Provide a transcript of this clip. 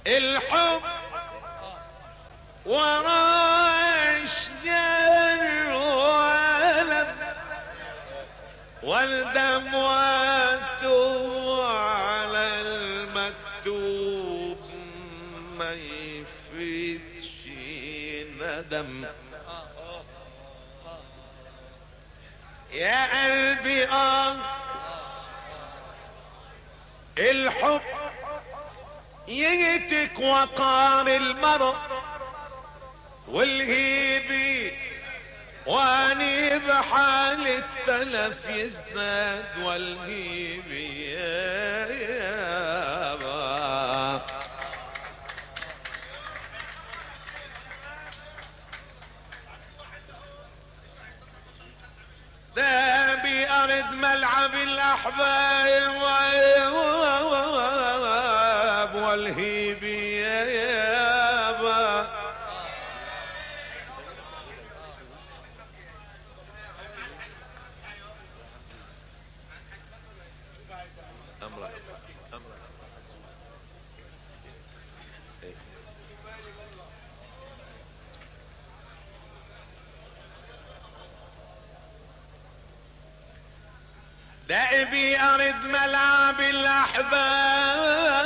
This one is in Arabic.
الحب وراش الولد والدم واتوا على المكتوب ما يفيدش ندم. يا قلبي الحب يجتك وقار المرء والهيبي واني بحال التلف يزداد والهيبي يابا. ده بأرض ملعب الأحباب والهيبي يابا. ده بأرض ملعب الأحباب